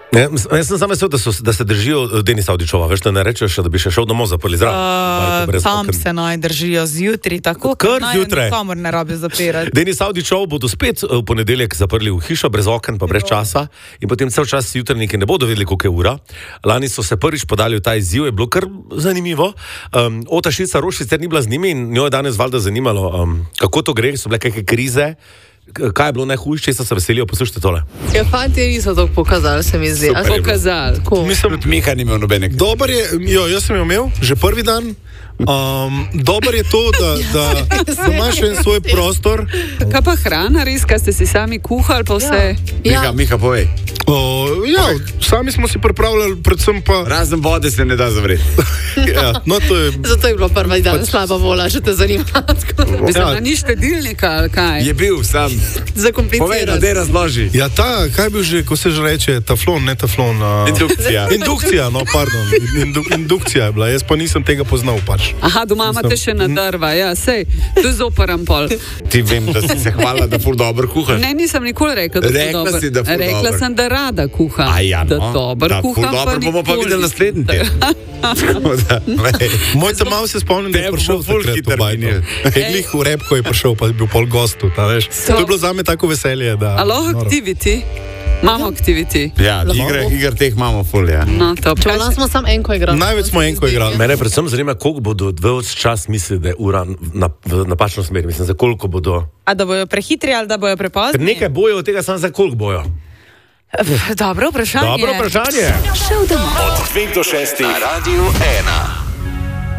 Jaz sem samo vesel, da se držijo Denisa Avdićova, veš, da ne rečeš, da bi še šel domov zaprli zraven. Tam se naj držijo zjutraj, tako kar zjutraj. Nikomor ne rabi zapirati. Denis Avdićov bodo spet v ponedeljek zaprli v hišo, brez oken, pa brez časa in potem cel čas jutranjiki ne bodo vedeli, koliko je ura. Lani so se prvič podali v ta izziv, je bilo kar zanimivo. Ota Šica Roš sicer ni bila z njimi in njo je danes valjda zanimalo, kako to gre, so bile kakšne krize. Kaj je bilo najhujše, če se veselijo, poslušajte tole. Ja, fanti niso to pokazali, se mi zdi. Pokazali. Mislim, Miha ni imel nobenek. Dobar je, jaz sem jo imel, že prvi dan. Dobar je to, da imaš en svoj prostor. Kaj pa hrana, res, kaj ste si sami kuhali, pa vse? Miha, povej. Sami smo si pripravljali, predvsem pa... Razen vode se ne da zavreti. Zato je bilo prva dan slaba vola, če te zanima. Mislim, da ni štedilnika, ali kaj? Je bil sam. Zakompliciran. Povej, da te razloži. Ja, kaj je bil že, ko se že reče, teflon, ne teflon. Indukcija, indukcija je bila, jaz pa nisem tega poznal pač. Aha, doma imate še na drva, ja, sej, to je zoparan pol. Ti vem, da si se hvala, da ful dobro kuhaš. Ne, nisem nikoli rekla, da ful dobro. Rekla si, da ful dobro. Rekla sem, da rada kuha. Da dobro kuham, pa nikoli. Bomo pa videli naslednji teden. Moj tam malo se spomnim, da je prišel takrat v bajno. Glih v Repko je prišel, pa je bil pol gostu, ta veš. To je bilo zame tako veselje, da... Alo, activity? Imamo activity. Ja, igr teh imamo ful, ja. No, top. Čevala smo samo enko igrali. Največ smo enko igrali. Mene predvsem zanima, koliko bodo ves čas mislili, da je ura v napačno smer. Mislim, za koliko bodo... A da bojo prehitri ali da bojo prepozni? Nekaj bojo od tega, samo za koliko bojo. Dobro vprašanje. Dobro vprašanje. Od 2 do 6 na Radiu 1.